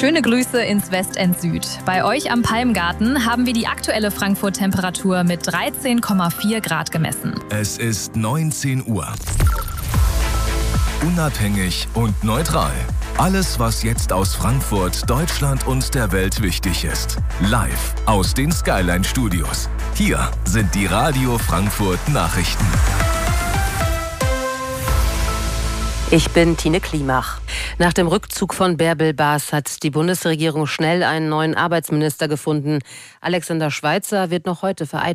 Schöne Grüße ins Westend Süd. Bei euch am Palmgarten haben wir die aktuelle Frankfurt-Temperatur mit 13,4 Grad gemessen. Es ist 19 Uhr. Unabhängig und neutral. Alles, was jetzt aus Frankfurt, Deutschland und der Welt wichtig ist. Live aus den Skyline Studios. Hier sind die Radio Frankfurt Nachrichten. Ich bin Tine Klimach. Nach dem Rückzug von Bärbel Bas hat die Bundesregierung schnell einen neuen Arbeitsminister gefunden. Alexander Schweitzer wird noch heute vereidigt.